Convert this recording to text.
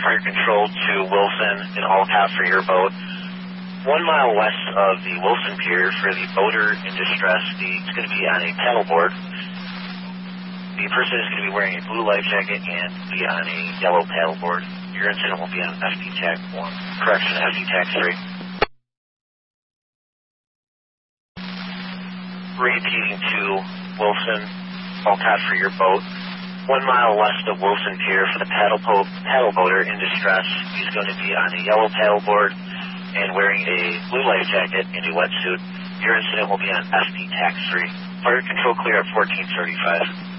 fire control to Wilson in all caps for your boat. 1 mile west of the Wilson Pier for the boater in distress. It's going to be on a paddleboard. The person is going to be wearing a blue life jacket and be on a yellow paddleboard. Your incident will be on FD Tag 1. Correction, FD Tag 3. Repeating to Wilson, all caps for your boat. 1 mile west of Wilson Pier for the paddleboater in distress. He's going to be on a yellow paddleboard and wearing a blue life jacket and a wetsuit. Your incident will be on FD Tag 3. Fire control clear at 1435.